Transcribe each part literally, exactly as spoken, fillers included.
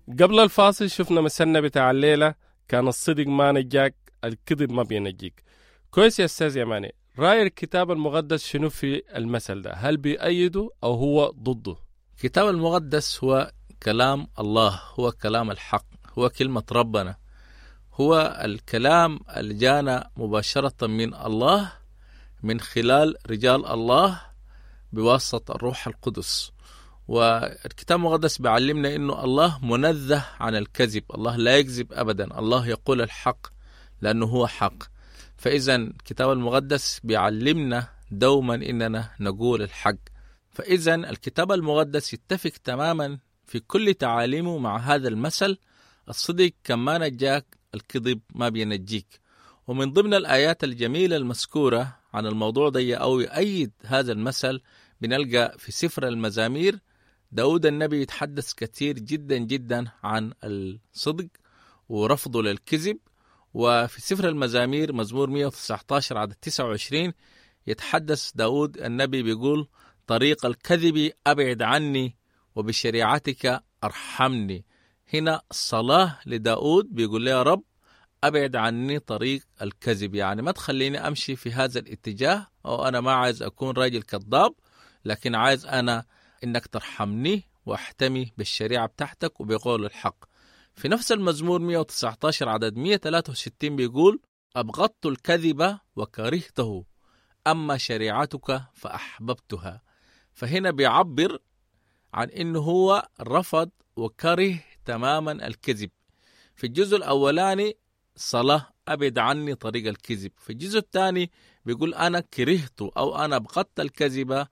قبل الفاصل شفنا مثلنا بتاع الليلة كان الصدق ما نجاك الكذب ما بينجيك. كويس يا أستاذ يماني، رأي الكتاب المقدس شنو في المثل ده؟ هل بيأيده أو هو ضده؟ الكتاب المقدس هو كلام الله، هو كلام الحق، هو كلمة ربنا، هو الكلام اللي جانا مباشرة من الله من خلال رجال الله بواسطة الروح القدس. والكتاب المقدس بيعلمنا إنه الله منزه عن الكذب، الله لا يكذب أبدا، الله يقول الحق لأنه هو حق. فإذا الكتاب المقدس بيعلمنا دوما إننا نقول الحق. فإذا الكتاب المقدس يتفق تماما في كل تعاليمه مع هذا المثل: الصدق كما نجاك الكذب ما بينجيك. ومن ضمن الآيات الجميلة المذكورة عن الموضوع ده أو يؤيد هذا المثل بنلقى في سفر المزامير داود النبي يتحدث كثير جدا جدا عن الصدق ورفضه للكذب. وفي سفر المزامير مزمور مئة وتسعة عشر عدد تسعة وعشرين يتحدث داود النبي بيقول: طريق الكذب أبعد عني وبشريعتك أرحمني. هنا الصلاة لداود بيقول له: يا رب أبعد عني طريق الكذب، يعني ما تخليني أمشي في هذا الاتجاه، أو أنا ما عايز أكون راجل كذاب، لكن عايز أنا إنك ترحمني وأحتمي بالشريعة بتاعتك وبقول الحق. في نفس المزمور مئة وتسعة عشر عدد مئة وثلاثة وستين بيقول: أبغضت الكذب وكرهته، أما شريعتك فأحببتها. فهنا بيعبر عن إنه هو رفض وكره تماما الكذب. في الجزء الأولاني صلاة أبعد عني طريق الكذب، في الجزء الثاني بيقول أنا كرهته أو أنا أبغضت الكذب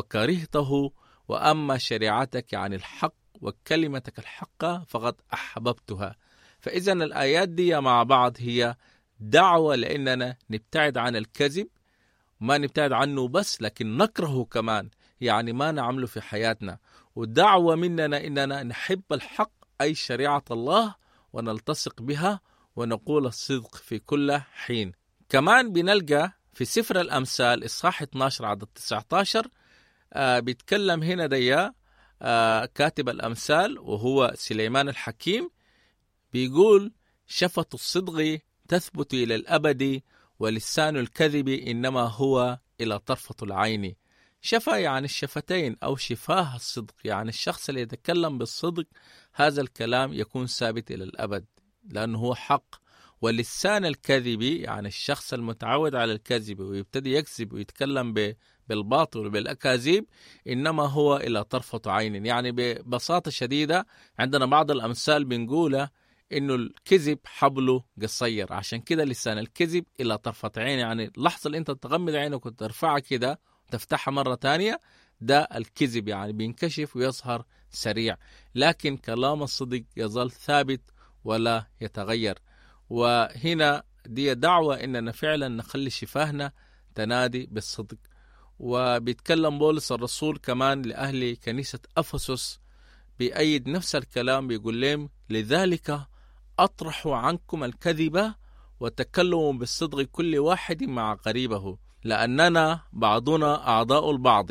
وكرهته، وأما شريعتك يعني الحق وكلمتك الحق فقد أحببتها. فإذا الآيات دي مع بعض هي دعوة لأننا نبتعد عن الكذب، ما نبتعد عنه بس لكن نكرهه كمان، يعني ما نعمله في حياتنا. ودعوة مننا إننا نحب الحق أي شريعة الله ونلتصق بها ونقول الصدق في كل حين. كمان بنلقى في سفر الأمثال إصحاح اثنا عشر عدد تسعة عشر آه بيتكلم هنا ديا آه كاتب الأمثال وهو سليمان الحكيم، بيقول: شفة الصدق تثبت إلى الأبد ولسان الكذب إنما هو إلى طرفة العين. شفا يعني الشفتين أو شفاه الصدق، يعني الشخص اللي يتكلم بالصدق هذا الكلام يكون ثابت إلى الأبد لأنه هو حق. ولسان الكذب يعني الشخص المتعود على الكذب ويبتدي يكذب ويتكلم بالباطل وبالأكاذيب إنما هو إلى طرفة عين. يعني ببساطة شديدة عندنا بعض الأمثال بنقولها إنه الكذب حبله قصير، عشان كده لسان الكذب إلى طرفة عين، يعني اللحظة اللي أنت تغمض عينك وترفعها كده تفتحها مرة تانية ده الكذب، يعني بينكشف ويظهر سريع، لكن كلام الصدق يظل ثابت ولا يتغير. وهنا دي دعوة إننا فعلا نخلي شفاهنا تنادي بالصدق. وبيتكلم بولس الرسول كمان لأهل كنيسة أفسس بيأيد نفس الكلام، بيقول لهم: لذلك أطرحوا عنكم الكذبة وتكلموا بالصدق كل واحد مع قريبه لأننا بعضنا أعضاء البعض.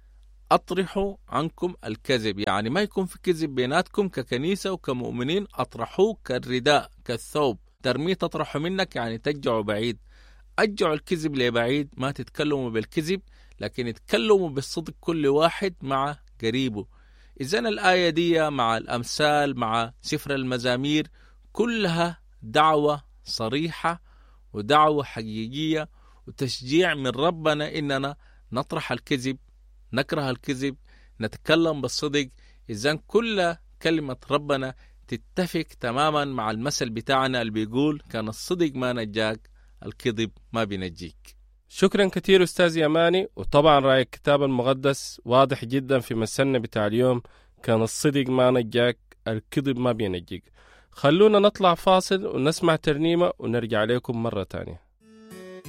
أطرحوا عنكم الكذب يعني ما يكون في كذب بيناتكم ككنيسة وكمؤمنين، أطرحوه كالرداء كالثوب، ترميه تطرحوا منك يعني تجعوا بعيد. أجعوا الكذب لبعيد، ما تتكلموا بالكذب لكن يتكلموا بالصدق كل واحد مع قريبه. إذن الآية دي مع الأمثال مع سفر المزامير كلها دعوة صريحة ودعوة حقيقية وتشجيع من ربنا إننا نطرح الكذب، نكره الكذب، نتكلم بالصدق. إذن كل كلمة ربنا تتفق تماما مع المثل بتاعنا اللي بيقول: كان الصدق ما نجاك الكذب ما بينجيك. شكرا كثير أستاذ يماني. وطبعا رأي الكتاب المقدس واضح جدا في مثلنا بتاع اليوم: كان الصدق ما نجاك الكذب ما بينجيك. خلونا نطلع فاصل ونسمع ترنيمة ونرجع لكم مرة تانية.